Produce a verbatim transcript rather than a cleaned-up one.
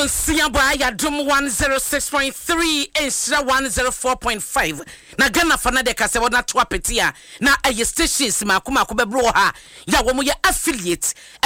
Siamba ya dum one oh six point three Insra one oh four point five na Ghana fana de kase wona to apetia na aye stations makuma ko bebro ha ya wo mo ye affiliate